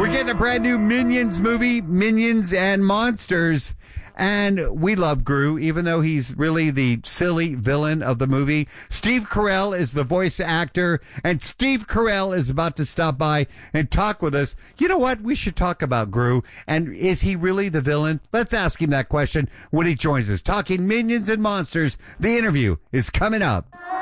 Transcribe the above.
We're getting a brand new Minions movie, Minions and Monsters. And we love Gru, even though he's really the silly villain of the movie. Steve Carell is the voice actor, and Steve Carell is about to stop by and talk with us. You know what? We should talk about Gru. And is he really the villain? Let's ask him that question when he joins us. Talking Minions and Monsters. The interview is coming up.